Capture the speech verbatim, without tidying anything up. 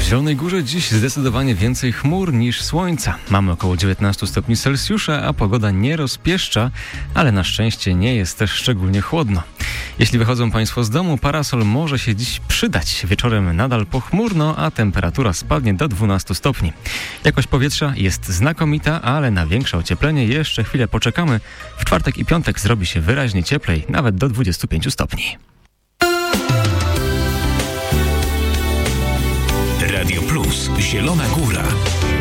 Zielonej Górze dziś zdecydowanie więcej chmur niż słońca. Mamy około dziewiętnaście stopni Celsjusza, a pogoda nie rozpieszcza, ale na szczęście nie jest też szczególnie chłodno. Jeśli wychodzą Państwo z domu, parasol może się dziś przydać. Wieczorem nadal pochmurno, a temperatura spadnie do dwunastu stopni. Jakość powietrza jest znakomita, ale na większe ocieplenie jeszcze chwilę poczekamy. W czwartek i piątek zrobi się wyraźnie cieplej, nawet do dwudziestu pięciu stopni. Radio Plus, Zielona Góra.